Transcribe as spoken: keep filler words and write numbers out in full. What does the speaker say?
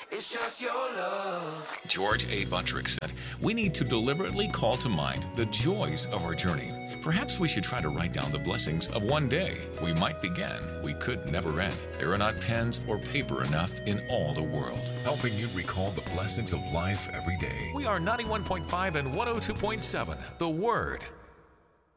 It's just your love. George A. Buttrick said, "We need to deliberately call to mind the joys of our journey. Perhaps we should try to write down the blessings of one day. We might begin, we could never end. There are not pens or paper enough in all the world." Helping you recall the blessings of life every day. We are ninety-one point five and one oh two point seven, The Word.